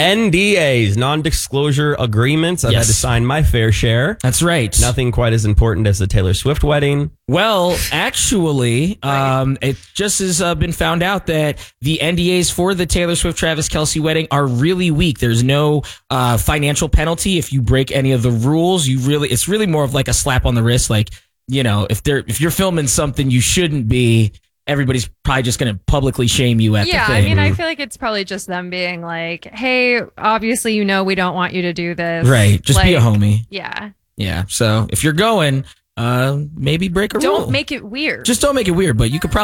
NDAs, non-disclosure agreements. I've had to sign my fair share. That's right. Nothing quite as important as the Taylor Swift wedding. Well, actually, it just has been found out that the NDAs for the Taylor Swift-Travis Kelce wedding are really weak. There's no financial penalty if you break any of the rules. It's really more of like a slap on the wrist. Like, you know, if you're filming something you shouldn't be, everybody's probably just going to publicly shame you at the thing. Yeah, I mean, I feel like it's probably just them being like, hey, obviously, you know, we don't want you to do this. Right. Just be a homie. Yeah. Yeah. So if you're going, maybe break a rule. Don't make it weird. Just don't make it weird, but you could probably